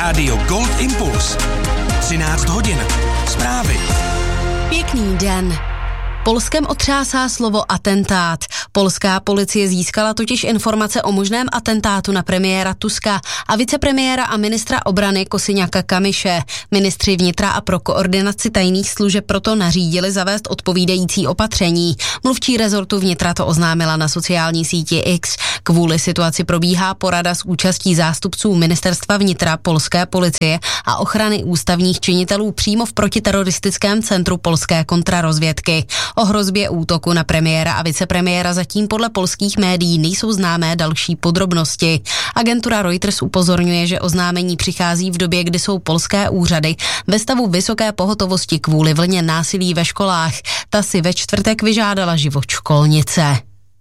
Rádio Gold Impuls. 13 hodin. Zprávy. Pěkný den. Polskem otřásá slovo atentát. Polská policie získala totiž informace o možném atentátu na premiéra Tuska a vicepremiéra a ministra obrany Kosiniaka Kamyše. Ministři vnitra a pro koordinaci tajných služeb proto nařídili zavést odpovídající opatření. Mluvčí rezortu vnitra to oznámila na sociální síti X. Kvůli situaci probíhá porada s účastí zástupců ministerstva vnitra, polské policie a ochrany ústavních činitelů přímo v protiteroristickém centru polské kontrarozvědky. O hrozbě útoku na premiéra a vicepremiéra zatím podle polských médií nejsou známé další podrobnosti. Agentura Reuters upozorňuje, že oznámení přichází v době, kdy jsou polské úřady ve stavu vysoké pohotovosti kvůli vlně násilí ve školách. Ta si ve čtvrtek vyžádala život školnice.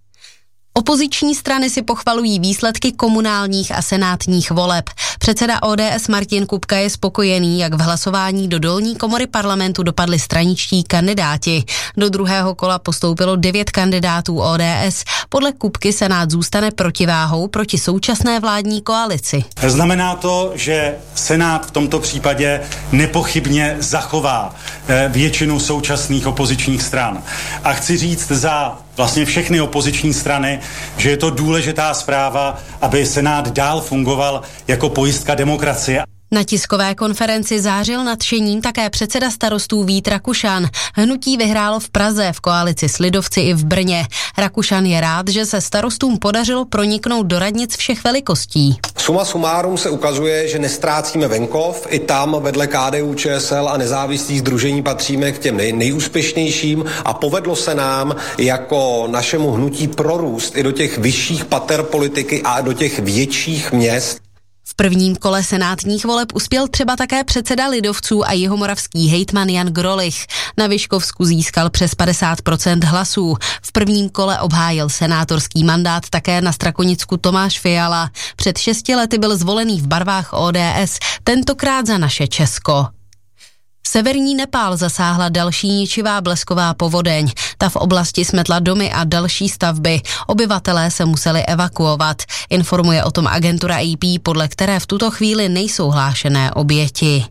Opoziční strany si pochvalují výsledky komunálních a senátních voleb. Předseda ODS Martin Kupka je spokojený, jak v hlasování do dolní komory parlamentu dopadli straničtí kandidáti. Do druhého kola postoupilo 9 kandidátů ODS. Podle Kupky Senát zůstane protiváhou proti současné vládní koalici. Znamená to, že Senát v tomto případě nepochybně zachová většinu současných opozičních stran. A chci říct za vlastně všechny opoziční strany, že je to důležitá zpráva, aby Senát dál fungoval jako pojistka demokracie. Na tiskové konferenci zářil nadšením také předseda Starostů Vít Rakušan. Hnutí vyhrálo v Praze, v koalici s lidovci i v Brně. Rakušan je rád, že se starostům podařilo proniknout do radnic všech velikostí. Suma sumárum se ukazuje, že nestrácíme venkov. I tam vedle KDU, ČSL a nezávislých sdružení patříme k těm nejúspěšnějším a povedlo se nám jako našemu hnutí prorůst i do těch vyšších pater politiky a do těch větších měst. V prvním kole senátních voleb uspěl třeba také předseda lidovců a jihomoravský hejtman Jan Grolich. Na Vyškovsku získal přes 50% hlasů. V prvním kole obhájil senátorský mandát také na Strakonicku Tomáš Fiala. Před 6 lety byl zvolený v barvách ODS, tentokrát za Naše Česko. Severní Nepál zasáhla další ničivá blesková povodeň. Ta v oblasti smetla domy a další stavby. Obyvatelé se museli evakuovat. Informuje o tom agentura AP, podle které v tuto chvíli nejsou hlášené oběti.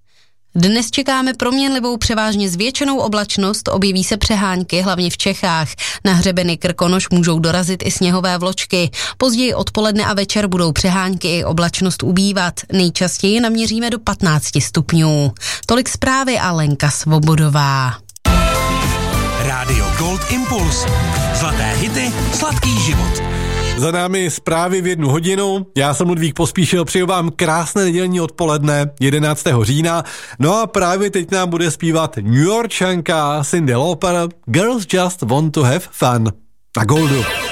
Dnes čekáme proměnlivou převážně zvětšenou oblačnost, objeví se přehánky, hlavně v Čechách. Na hřebeny Krkonoš můžou dorazit i sněhové vločky. Později odpoledne a večer budou přehánky i oblačnost ubývat. Nejčastěji naměříme do 15 stupňů. Tolik zprávy a Lenka Svobodová. Rádio Gold Impuls. Zlaté hity, sladký život. Za námi zprávy v 1 hodinu. Já jsem Ludvík Pospíšil, přeju vám krásné nedělní odpoledne 11. října. No a právě teď nám bude zpívat New Yorkčanka Cyndi Lauper Girls Just Want to Have Fun na Goldu.